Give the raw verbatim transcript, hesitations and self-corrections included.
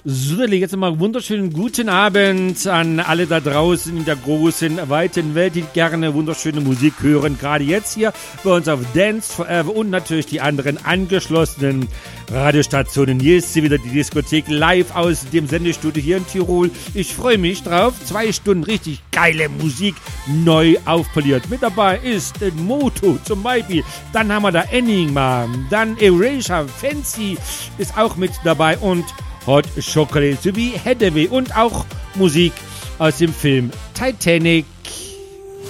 So, jetzt mal wunderschönen guten Abend an alle da draußen in der großen, weiten Welt, die gerne wunderschöne Musik hören. Gerade jetzt hier bei uns auf Dance Forever und natürlich die anderen angeschlossenen Radiostationen. Hier ist sie wieder, die Diskothek, live aus dem Sendestudio hier in Tirol. Ich freue mich drauf. Zwei Stunden richtig geile Musik, neu aufpoliert. Mit dabei ist Moto zum Beispiel. Dann haben wir da Enigma. Dann Erasure, Fancy ist auch mit dabei und Hot Chocolate sowie Hathaway und auch Musik aus dem Film Titanic.